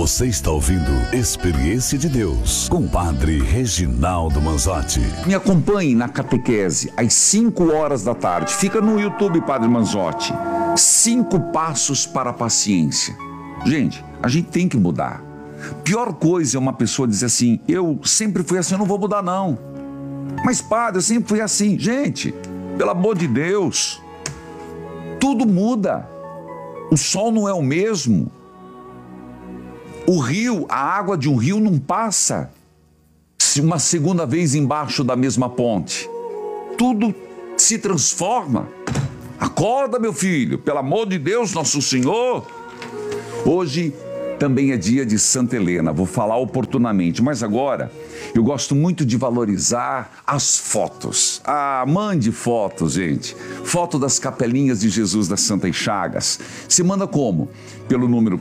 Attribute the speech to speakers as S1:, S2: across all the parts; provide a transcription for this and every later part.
S1: Você está ouvindo Experiência de Deus com o Padre Reginaldo Manzotti.
S2: Me acompanhe na catequese às 5 horas da tarde. Fica no YouTube, Padre Manzotti. 5 passos para a paciência. Gente, a gente tem que mudar. Pior coisa é uma pessoa dizer assim: eu sempre fui assim, eu não vou mudar não. Mas padre, eu sempre fui assim. Gente, pelo amor de Deus, tudo muda. O sol não é o mesmo. O rio, a água de um rio não passa uma segunda vez embaixo da mesma ponte. Tudo se transforma. Acorda, meu filho, pelo amor de Deus, nosso Senhor. Hoje também é dia de Santa Helena, vou falar oportunamente, mas agora eu gosto muito de valorizar as fotos. Mande fotos, gente. Foto das capelinhas de Jesus das Santas Chagas. Se manda como? Pelo número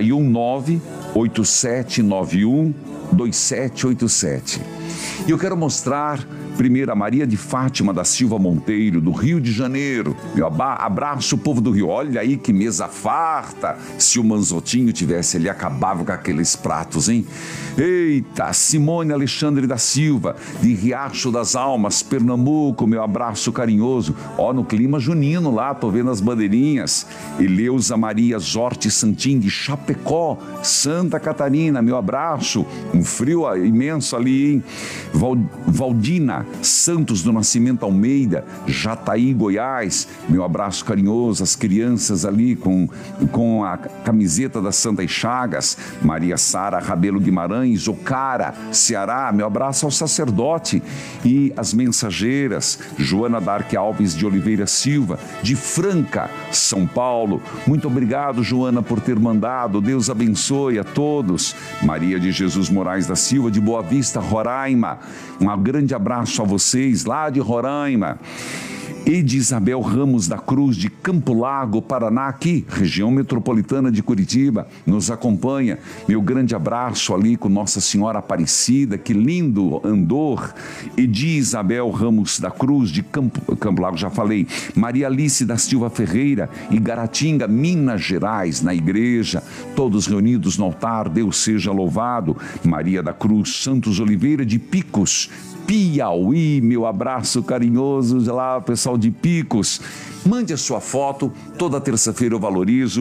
S2: 419-8791-2787. E eu quero mostrar primeiro a Maria de Fátima da Silva Monteiro, do Rio de Janeiro. Meu abraço, povo do Rio. Olha aí que mesa farta. Se o Manzotinho tivesse, ele acabava com aqueles pratos, hein? Eita, Simone Alexandre da Silva, de Riacho das Almas, Pernambuco, meu abraço carinhoso. No clima junino lá, tô vendo as bandeirinhas. Eleusa Maria Zorte Santim, de Chapecó, Santa Catarina, meu abraço. Um frio imenso ali, hein? Valdina Santos do Nascimento Almeida, Jataí, Goiás, meu abraço carinhoso, as crianças ali com a camiseta das Santas Chagas, Maria Sara Rabelo Guimarães, Ocara, Ceará, meu abraço ao sacerdote e as mensageiras, Joana Darque Alves de Oliveira Silva, de Franca, São Paulo. Muito obrigado, Joana, por ter mandado, Deus abençoe a todos. Maria de Jesus Moraes da Silva, de Boa Vista, Roraima, um grande abraço a vocês lá de Roraima. E de Isabel Ramos da Cruz, de Campo Largo, Paraná, aqui, região metropolitana de Curitiba, nos acompanha. Meu grande abraço ali com Nossa Senhora Aparecida, que lindo andor. E de Isabel Ramos da Cruz, de Campo Largo, já falei. Maria Alice da Silva Ferreira, Igaratinga, Minas Gerais, na igreja, todos reunidos no altar, Deus seja louvado. Maria da Cruz Santos Oliveira, de Picos, Piauí, meu abraço carinhoso lá, pessoal de Picos. Mande a sua foto, toda terça-feira eu valorizo,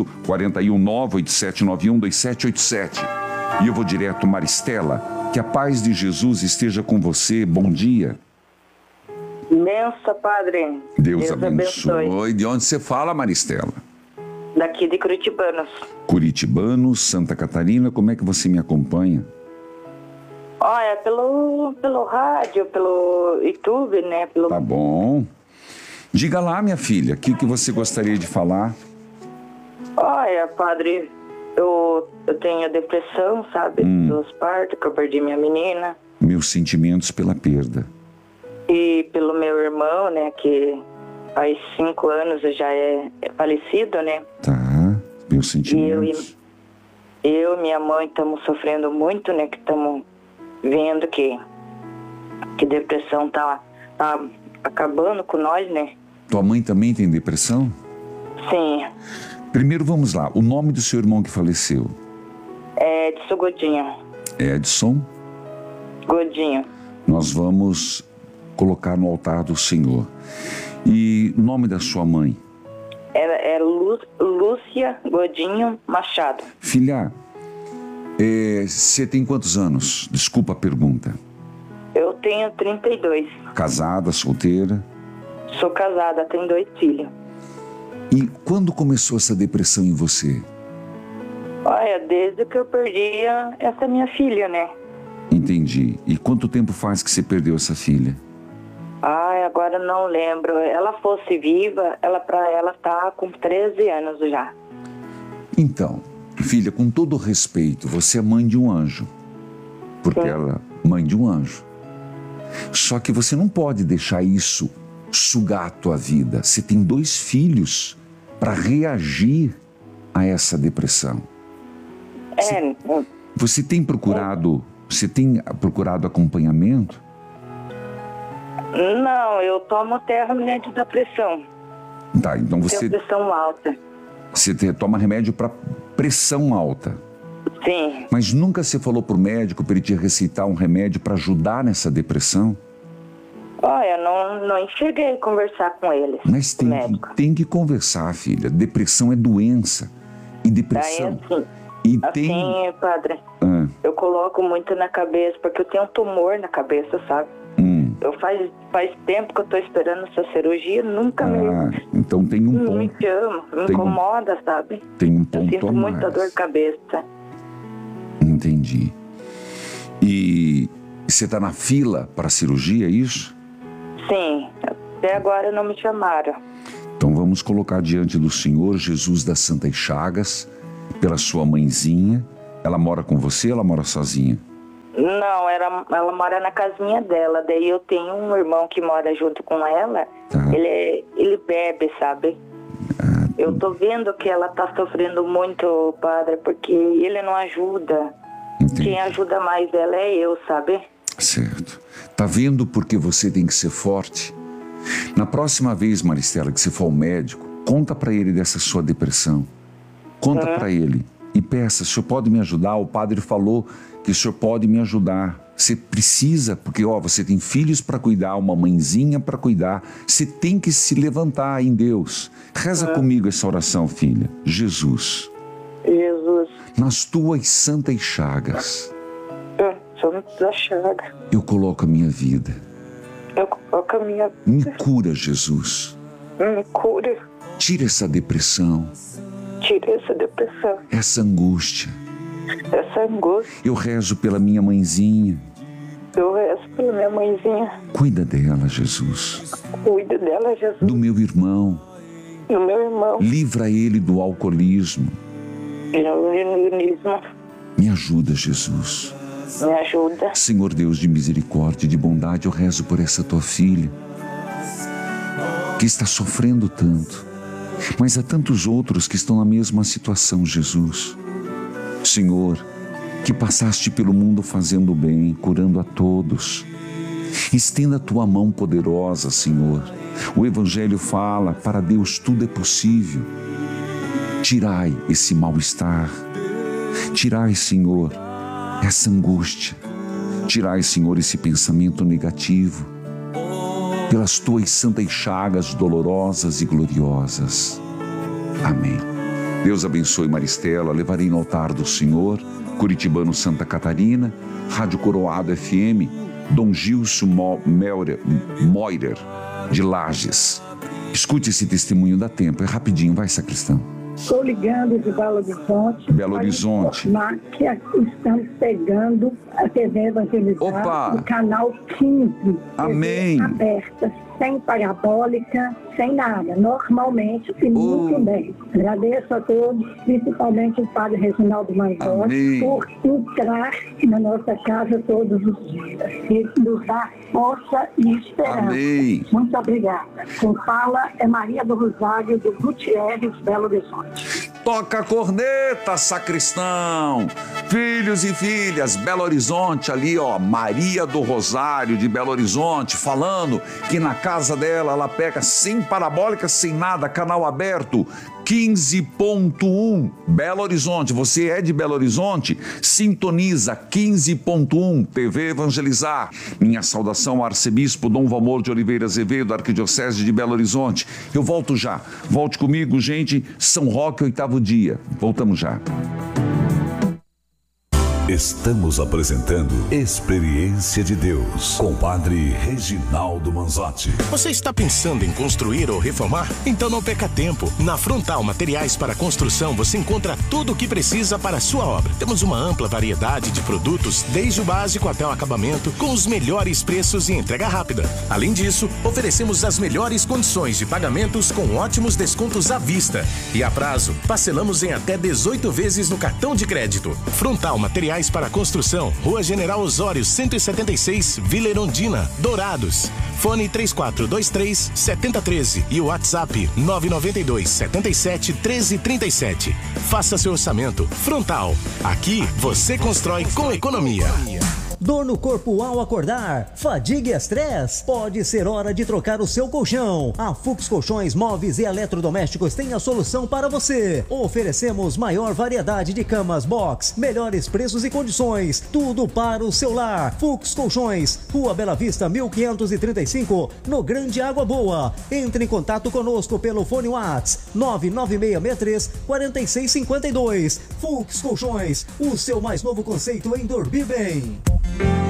S2: 419-8791-2787. E eu vou direto, Maristela, que a paz de Jesus esteja com você, bom dia.
S3: Benção, Padre.
S2: Deus abençoe. De onde você fala, Maristela?
S3: Daqui de Curitibanos.
S2: Curitibanos, Santa Catarina, como é que você me acompanha?
S3: Olha, pelo rádio, pelo YouTube, né?
S2: Tá bom. Diga lá, minha filha, o que você gostaria de falar?
S3: Olha, Padre, eu tenho depressão, sabe? Dos partos, que eu perdi minha menina.
S2: Meus sentimentos pela perda.
S3: E pelo meu irmão, né? Que faz 5 anos já é falecido, né?
S2: Tá, meus sentimentos.
S3: Eu e minha mãe estamos sofrendo muito, né? Que estamos vendo que depressão tá acabando com nós, né?
S2: Tua mãe também tem depressão?
S3: Sim.
S2: Primeiro vamos lá, o nome do seu irmão que faleceu?
S3: É Edson Godinho.
S2: Edson?
S3: Godinho.
S2: Nós vamos colocar no altar do Senhor. E o nome da sua mãe?
S3: É Lúcia Godinho Machado.
S2: Filha, você tem quantos anos? Desculpa a pergunta.
S3: Eu tenho 32.
S2: Casada, solteira?
S3: Sou casada, tenho 2 filhos.
S2: E quando começou essa depressão em você?
S3: Olha, desde que eu perdi essa minha filha, né?
S2: Entendi. E quanto tempo faz que você perdeu essa filha?
S3: Agora não lembro. Ela fosse viva, ela tá com 13 anos já.
S2: Então, filha, com todo respeito, você é mãe de um anjo. Porque
S3: Sim.
S2: ela é mãe de um anjo. Só que você não pode deixar isso sugar a tua vida. Você tem 2 filhos para reagir a essa depressão. Você tem procurado acompanhamento?
S3: Não, eu tomo remédio da pressão.
S2: Tá, então você...
S3: Tenho pressão alta.
S2: Você toma remédio para pressão alta?
S3: Sim.
S2: Mas nunca você falou pro médico para ele te receitar um remédio para ajudar nessa depressão?
S3: Olha, não cheguei a conversar com eles.
S2: Mas tem que conversar, filha. Depressão é doença. E depressão...
S3: Daí, assim, padre, eu coloco muito na cabeça, porque eu tenho um tumor na cabeça, sabe? Eu faz tempo que eu tô esperando essa cirurgia, nunca
S2: então tem um ponto.
S3: Me chama, me incomoda, sabe?
S2: Tem um ponto.
S3: Eu sinto muita dor de cabeça.
S2: Entendi. E você tá na fila para cirurgia, é isso?
S3: Sim, até agora não me chamaram.
S2: Então vamos colocar diante do Senhor Jesus das Santas Chagas, pela sua mãezinha. Ela mora com você ou ela mora sozinha?
S3: Não, ela mora na casinha dela. Daí eu tenho um irmão que mora junto com ela. Tá. Ele bebe, sabe? Eu tô vendo que ela tá sofrendo muito, padre, porque ele não ajuda.
S2: Entendi.
S3: Quem ajuda mais ela é eu, sabe?
S2: Certo. Tá vendo porque você tem que ser forte? Na próxima vez, Maristela, que você for ao médico, conta pra ele dessa sua depressão. Conta pra ele e peça, o senhor pode me ajudar? O padre falou que o senhor pode me ajudar. Você precisa, porque você tem filhos para cuidar, uma mãezinha para cuidar. Você tem que se levantar em Deus. Reza comigo essa oração, filha. Jesus, nas tuas santas chagas, eu coloco a minha vida. Me cura, Jesus.
S3: Me cura.
S2: Tira essa depressão. Essa angústia. Eu rezo pela minha mãezinha. Cuida dela, Jesus. Do meu irmão. Livra ele do alcoolismo. Me ajuda, Jesus.
S3: Me ajuda.
S2: Senhor Deus de misericórdia e de bondade, eu rezo por essa tua filha que está sofrendo tanto. Mas há tantos outros que estão na mesma situação, Jesus. Senhor, que passaste pelo mundo fazendo bem, curando a todos. Estenda a tua mão poderosa, Senhor. O Evangelho fala, para Deus tudo é possível. Tirai esse mal-estar. Tirai, Senhor, essa angústia. Tirai, Senhor, esse pensamento negativo. Pelas tuas santas chagas dolorosas e gloriosas. Amém. Deus abençoe Maristela. Levarei no altar do Senhor, Curitibano Santa Catarina, Rádio Coroado FM, Dom Gilson Moirer, de Lages. Escute esse testemunho, dá tempo, é rapidinho, vai, sacristão.
S4: Estou ligando de Belo Horizonte.
S2: Belo Horizonte.
S4: Que estamos pegando a TV Evangelizar no canal 15.
S2: Amém.
S4: TV aberta, sem parabólica, sem nada. Normalmente e muito bem. Agradeço a todos, principalmente o Padre Reginaldo Manzotti, por entrar na nossa casa todos os dias e nos dar força e esperança.
S2: Amém.
S4: Muito obrigada. Quem fala é Maria do Rosário, do Gutierrez, Belo Horizonte.
S2: Toca a corneta, sacristão. Filhos e filhas, Belo Horizonte, ali Maria do Rosário de Belo Horizonte, falando que na casa dela ela pega sem parabólica, sem nada, canal aberto, 15.1, Belo Horizonte. Você é de Belo Horizonte? Sintoniza 15.1, TV Evangelizar. Minha saudação ao arcebispo Dom Valmor de Oliveira Azevedo, arquidiocese de Belo Horizonte. Eu volto já. Volte comigo, gente. São Roque, 8º dia. Voltamos já.
S1: Estamos apresentando Experiência de Deus com o Padre Reginaldo Manzotti.
S5: Você está pensando em construir ou reformar? Então não perca tempo. Na Frontal Materiais para Construção você encontra tudo o que precisa para a sua obra. Temos uma ampla variedade de produtos, desde o básico até o acabamento, com os melhores preços e entrega rápida. Além disso, oferecemos as melhores condições de pagamentos com ótimos descontos à vista. E a prazo, parcelamos em até 18 vezes no cartão de crédito. Frontal Materiais para Construção, Rua General Osório 176, Vila Erundina, Dourados. Fone 3423-7013 e o WhatsApp 992-77-1337. Faça seu orçamento. Frontal. Aqui você constrói com economia.
S6: Dor no corpo ao acordar? Fadiga e estresse? Pode ser hora de trocar o seu colchão. A Fux Colchões, Móveis e Eletrodomésticos tem a solução para você. Oferecemos maior variedade de camas box, melhores preços e condições, tudo para o seu lar. Fux Colchões, Rua Bela Vista 1535, no Grande Água Boa. Entre em contato conosco pelo fone WhatsApp 99663-4652. Fux Colchões, o seu mais novo conceito em dormir bem.